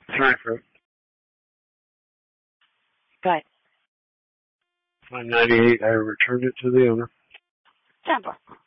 Sorry for it. Go ahead. On 98, I returned it to the owner. Simple.